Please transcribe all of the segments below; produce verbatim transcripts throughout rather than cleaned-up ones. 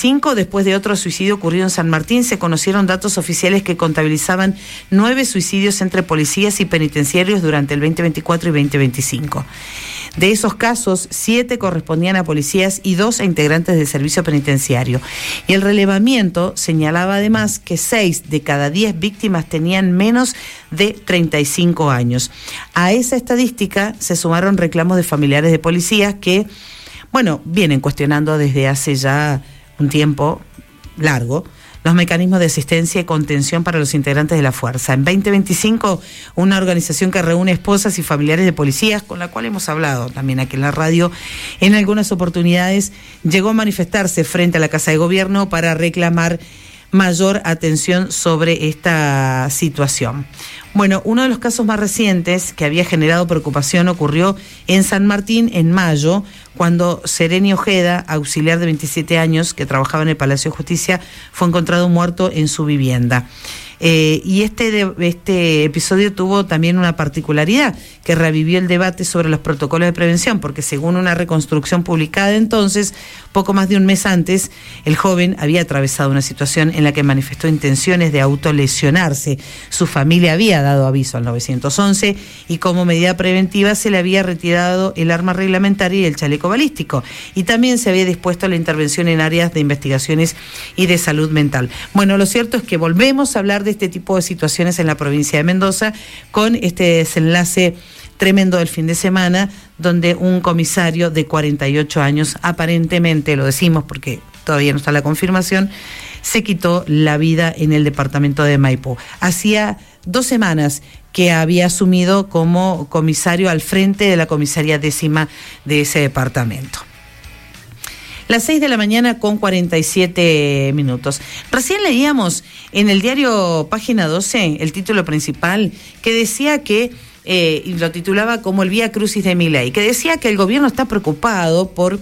veinticinco, después de otro suicidio ocurrido en San Martín, se conocieron datos oficiales que contabilizaban nueve suicidios entre policías y penitenciarios durante el veinte veinticuatro y veinte veinticinco. De esos casos, siete correspondían a policías y dos a integrantes del servicio penitenciario. Y el relevamiento señalaba además que seis de cada diez víctimas tenían menos de treinta y cinco años. A esa estadística se sumaron reclamos de familiares de policías que, bueno, vienen cuestionando desde hace ya un tiempo largo los mecanismos de asistencia y contención para los integrantes de la fuerza. En veinte veinticinco, una organización que reúne esposas y familiares de policías, con la cual hemos hablado también aquí en la radio, en algunas oportunidades llegó a manifestarse frente a la Casa de Gobierno para reclamar mayor atención sobre esta situación. Bueno, uno de los casos más recientes que había generado preocupación ocurrió en San Martín en mayo, cuando Sereni Ojeda, auxiliar de veintisiete años que trabajaba en el Palacio de Justicia, fue encontrado muerto en su vivienda. Eh, y este, de, este episodio tuvo también una particularidad que revivió el debate sobre los protocolos de prevención, porque según una reconstrucción publicada entonces, poco más de un mes antes, el joven había atravesado una situación en la que manifestó intenciones de autolesionarse. Su familia había dado aviso al nueve once y como medida preventiva se le había retirado el arma reglamentaria y el chaleco balístico, y también se había dispuesto a la intervención en áreas de investigaciones y de salud mental. Bueno, lo cierto es que volvemos a hablar de este tipo de situaciones en la provincia de Mendoza con este desenlace tremendo del fin de semana, donde un comisario de cuarenta y ocho años, aparentemente, lo decimos porque todavía no está la confirmación, se quitó la vida en el departamento de Maipú. Hacía dos semanas que había asumido como comisario al frente de la comisaría décima de ese departamento. Las seis de la mañana con cuarenta y siete minutos. Recién leíamos en el diario Página doce el título principal que decía que, eh, y lo titulaba como el Vía Crucis de Milei, que decía que el gobierno está preocupado por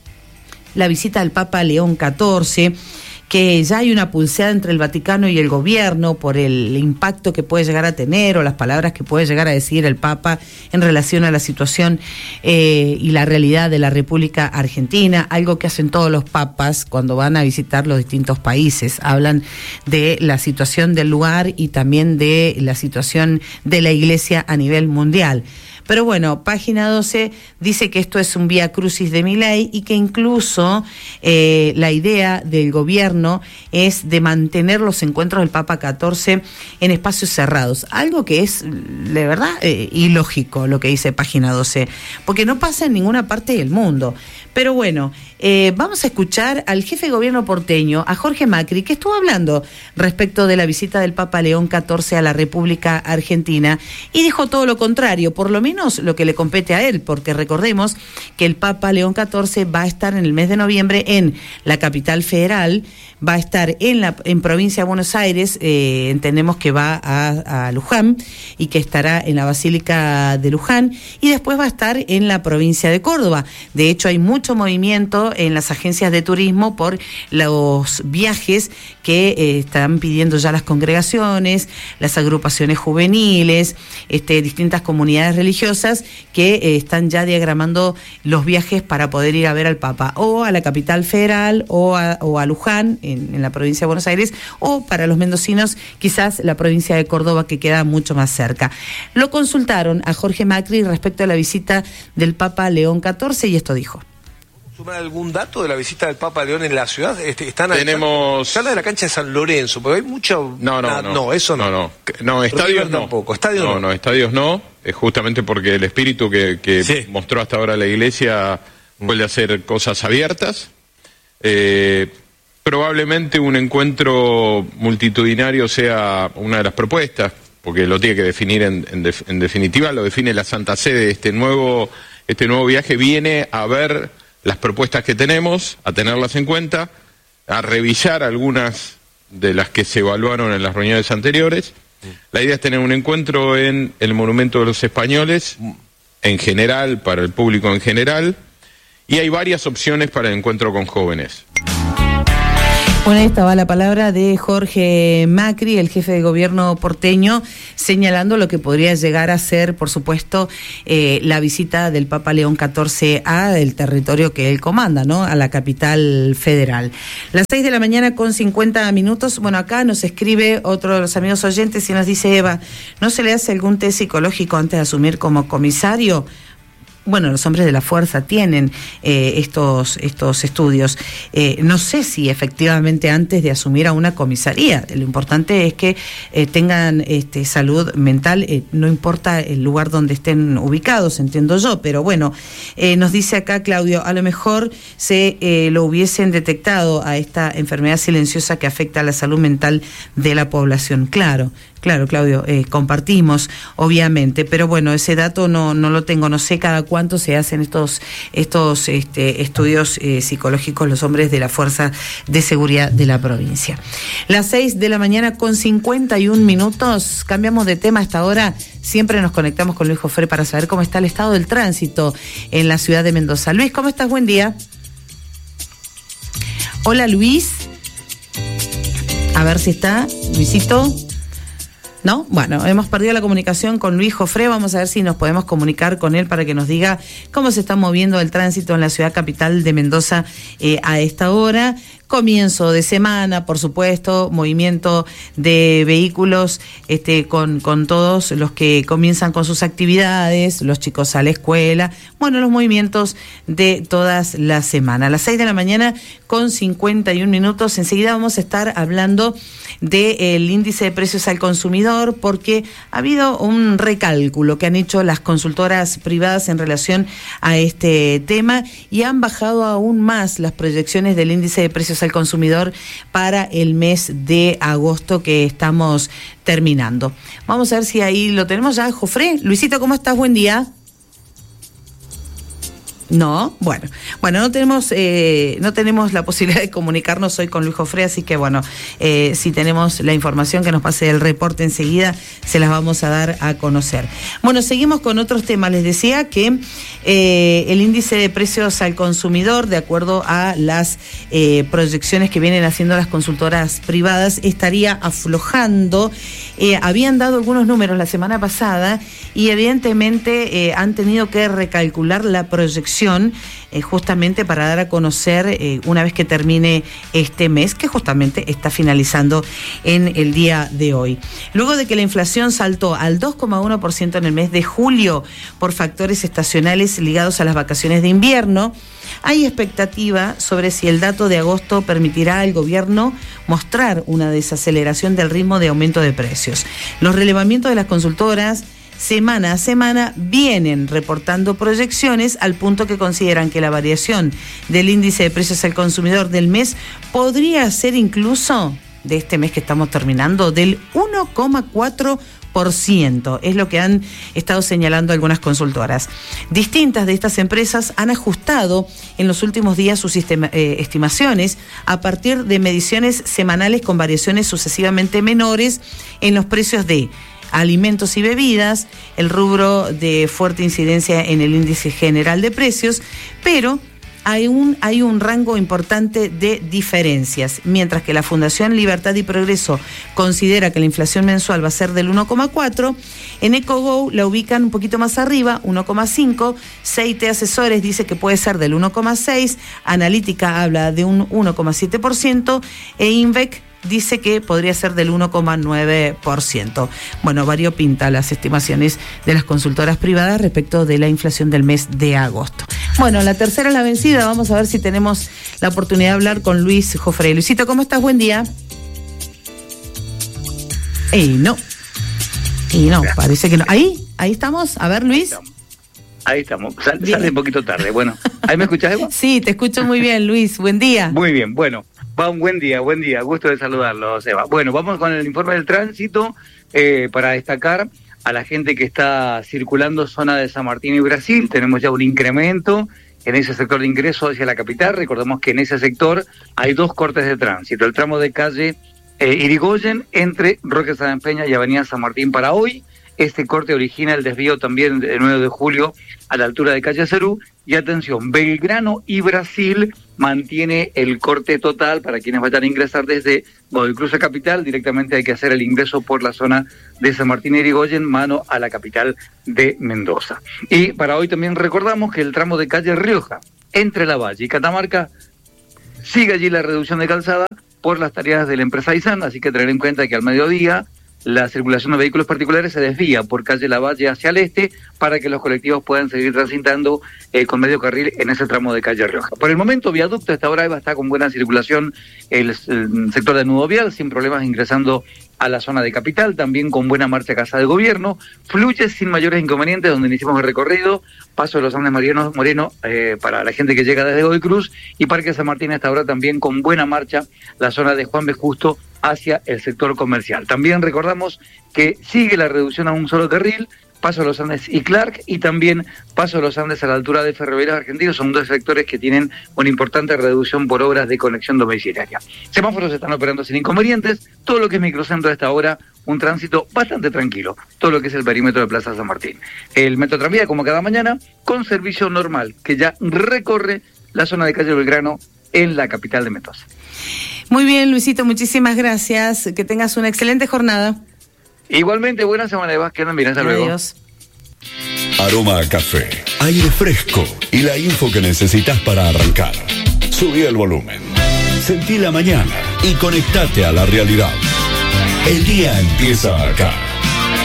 la visita del Papa León catorce, que ya hay una pulseada entre el Vaticano y el gobierno por el impacto que puede llegar a tener o las palabras que puede llegar a decir el Papa en relación a la situación eh, y la realidad de la República Argentina, algo que hacen todos los papas cuando van a visitar los distintos países. Hablan de la situación del lugar y también de la situación de la Iglesia a nivel mundial. Pero bueno, Página doce dice que esto es un vía crucis de Milei y que incluso eh, la idea del gobierno es de mantener los encuentros del Papa catorce en espacios cerrados. Algo que es, de verdad, eh, ilógico lo que dice Página doce, porque no pasa en ninguna parte del mundo. Pero bueno, eh, vamos a escuchar al jefe de gobierno porteño, a Jorge Macri, que estuvo hablando respecto de la visita del Papa León catorce a la República Argentina y dijo todo lo contrario, por lo menos lo que le compete a él, porque recordemos que el Papa León catorce va a estar en el mes de noviembre en la capital federal, va a estar en la en provincia de Buenos Aires, eh, entendemos que va a, a Luján y que estará en la Basílica de Luján, y después va a estar en la provincia de Córdoba. De hecho, hay mucho movimiento en las agencias de turismo por los viajes que eh, están pidiendo ya las congregaciones, las agrupaciones juveniles, este, distintas comunidades religiosas que eh, están ya diagramando los viajes para poder ir a ver al Papa, o a la capital federal, o a, o a Luján, en, en la provincia de Buenos Aires, o para los mendocinos, quizás la provincia de Córdoba, que queda mucho más cerca. Lo consultaron a Jorge Macri respecto a la visita del Papa León catorce y esto dijo. ¿Sumar algún dato de la visita del Papa León en la ciudad? Este, están Tenemos... Se habla de la cancha de San Lorenzo, porque hay mucho... No, no, ah, no. No, eso no. No, no, no estadios no. Tampoco. Estadios no. No, no, estadios no. Es justamente porque el espíritu que, que sí. mostró hasta ahora la Iglesia puede hacer cosas abiertas. Eh, probablemente un encuentro multitudinario sea una de las propuestas, porque lo tiene que definir en, en, def, en definitiva, lo define la Santa Sede. Este nuevo, este nuevo viaje viene a ver las propuestas que tenemos, a tenerlas en cuenta, a revisar algunas de las que se evaluaron en las reuniones anteriores. La idea es tener un encuentro en el Monumento de los Españoles, en general, para el público en general, y hay varias opciones para el encuentro con jóvenes. Bueno, ahí estaba la palabra de Jorge Macri, el jefe de gobierno porteño, señalando lo que podría llegar a ser, por supuesto, eh, la visita del Papa León catorce a del territorio que él comanda, ¿no? A la capital federal. Las seis de la mañana con cincuenta minutos. Bueno, acá nos escribe otro de los amigos oyentes y nos dice: Eva, ¿no se le hace algún test psicológico antes de asumir como comisario? Bueno, los hombres de la fuerza tienen eh, estos estos estudios. Eh, no sé si efectivamente antes de asumir a una comisaría, lo importante es que eh, tengan este, salud mental, eh, no importa el lugar donde estén ubicados, entiendo yo, pero bueno, eh, nos dice acá Claudio, a lo mejor se eh, lo hubiesen detectado a esta enfermedad silenciosa que afecta a la salud mental de la población. Claro. Claro, Claudio, eh, compartimos, obviamente, pero bueno, ese dato no no lo tengo, no sé cada cuánto se hacen estos estos este, estudios eh, psicológicos los hombres de la Fuerza de Seguridad de la provincia. Las seis de la mañana con cincuenta y un minutos, cambiamos de tema hasta ahora, siempre nos conectamos con Luis Jofré para saber cómo está el estado del tránsito en la ciudad de Mendoza. Luis, ¿cómo estás? Buen día. Hola, Luis. A ver si está, Luisito. ¿No? Bueno, hemos perdido la comunicación con Luis Jofré, vamos a ver si nos podemos comunicar con él para que nos diga cómo se está moviendo el tránsito en la ciudad capital de Mendoza eh, a esta hora. Comienzo de semana, por supuesto, movimiento de vehículos este, con, con todos los que comienzan con sus actividades, los chicos a la escuela, bueno, los movimientos de todas las semanas. A las seis de la mañana con cincuenta y un minutos, enseguida vamos a estar hablando del índice de precios al consumidor, porque ha habido un recálculo que han hecho las consultoras privadas en relación a este tema y han bajado aún más las proyecciones del índice de precios al consumidor para el mes de agosto que estamos terminando. Vamos a ver si ahí lo tenemos ya, Jofré. Luisito, ¿cómo estás? Buen día. No, bueno, bueno, no tenemos eh, no tenemos la posibilidad de comunicarnos hoy con Luis Jofré, así que bueno, eh, si tenemos la información que nos pase el reporte enseguida, se las vamos a dar a conocer. Bueno, seguimos con otros temas. Les decía que eh, el índice de precios al consumidor, de acuerdo a las eh, proyecciones que vienen haciendo las consultoras privadas, estaría aflojando. Eh, habían dado algunos números la semana pasada y evidentemente eh, han tenido que recalcular la proyección Eh, justamente para dar a conocer eh, una vez que termine este mes, que justamente está finalizando en el día de hoy. Luego de que la inflación saltó al dos coma uno por ciento en el mes de julio por factores estacionales ligados a las vacaciones de invierno, hay expectativa sobre si el dato de agosto permitirá al gobierno mostrar una desaceleración del ritmo de aumento de precios. Los relevamientos de las consultoras semana a semana vienen reportando proyecciones al punto que consideran que la variación del índice de precios al consumidor del mes podría ser incluso, de este mes que estamos terminando, del uno coma cuatro por ciento. Es lo que han estado señalando algunas consultoras. Distintas de estas empresas han ajustado en los últimos días sus sistema, eh, estimaciones a partir de mediciones semanales con variaciones sucesivamente menores en los precios de alimentos y bebidas, el rubro de fuerte incidencia en el índice general de precios, pero hay un, hay un rango importante de diferencias. Mientras que la Fundación Libertad y Progreso considera que la inflación mensual va a ser del uno coma cuatro, en EcoGo la ubican un poquito más arriba, uno coma cinco, C I T Asesores dice que puede ser del uno coma seis, Analítica habla de un uno coma siete por ciento e INVEC dice que podría ser del uno coma nueve por ciento. Bueno, variopinta las estimaciones de las consultoras privadas respecto de la inflación del mes de agosto. Bueno, la tercera es la vencida. Vamos a ver si tenemos la oportunidad de hablar con Luis Jofré. Luisito, ¿cómo estás? Buen día. Ey, no. Y no, parece que no. Ahí, ahí estamos. A ver, Luis. Ahí estamos. Sal, sale un poquito tarde. Bueno, ¿ahí me escuchás, Eva? Sí, te escucho muy bien, Luis. Buen día. Muy bien, bueno. Va un buen día, buen día. Gusto de saludarlos, Eva. Bueno, vamos con el informe del tránsito eh, para destacar a la gente que está circulando zona de San Martín y Brasil. Tenemos ya un incremento en ese sector de ingreso hacia la capital. Recordemos que en ese sector hay dos cortes de tránsito. El tramo de calle eh, Irigoyen entre Roque San Peña y Avenida San Martín para hoy, Este corte origina el desvío también del nueve de julio a la altura de calle Cerú. Y atención, Belgrano y Brasil mantiene el corte total para quienes vayan a ingresar desde Godoy Cruz a Capital. Directamente hay que hacer el ingreso por la zona de San Martín y Irigoyen, mano a la capital de Mendoza. Y para hoy también recordamos que el tramo de calle Rioja, entre La Valle y Catamarca, sigue allí la reducción de calzada por las tareas de la empresa Aysán, así que tener en cuenta que al mediodía la circulación de vehículos particulares se desvía por calle Lavalle hacia el este para que los colectivos puedan seguir transitando eh, con medio carril en ese tramo de calle Rioja. Por el momento, viaducto a esta hora está con buena circulación el, el sector de nudo vial, sin problemas ingresando a la zona de Capital, también con buena marcha Casa de Gobierno, fluye sin mayores inconvenientes donde iniciamos el recorrido, Paso de los Andes Moreno, Moreno eh, para la gente que llega desde Godoy Cruz, y Parque San Martín a esta hora también con buena marcha la zona de Juan B. Justo hacia el sector comercial. También recordamos que sigue la reducción a un solo carril, Paso de los Andes y Clark, y también Paso de los Andes a la altura de Ferroviarios Argentinos, son dos sectores que tienen una importante reducción por obras de conexión domiciliaria. Semáforos están operando sin inconvenientes, todo lo que es microcentro a esta hora, un tránsito bastante tranquilo, todo lo que es el perímetro de Plaza San Martín. El Metro Tranvía, como cada mañana, con servicio normal, que ya recorre la zona de calle Belgrano en la capital de Mendoza. Muy bien, Luisito, muchísimas gracias, que tengas una excelente jornada. Igualmente, buena semana de Vázquez, bien, hasta luego. Adiós. Aroma a café, aire fresco y la info que necesitas para arrancar. Subí el volumen, sentí la mañana y conectate a la realidad. El día empieza acá.